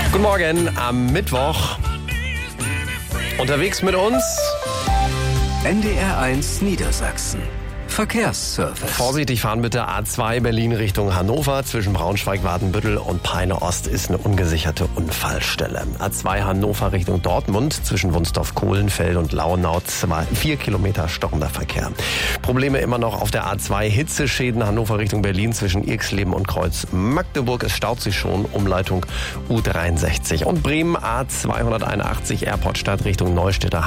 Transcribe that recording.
Guten Morgen am Mittwoch. Unterwegs mit uns NDR1 Niedersachsen. Verkehrsservice. Vorsichtig fahren bitte. A2 Berlin Richtung Hannover. Zwischen Braunschweig, Wadenbüttel und Peine Ost ist eine ungesicherte Unfallstelle. A2 Hannover Richtung Dortmund. Zwischen Wunsdorf, Kohlenfeld und Launau 4 Kilometer stockender Verkehr. Probleme immer noch auf der A2. Hitzeschäden Hannover Richtung Berlin zwischen Irxleben und Kreuz Magdeburg. Es staut sich schon. Umleitung U63. Und Bremen A281 Airportstadt Richtung Neustädter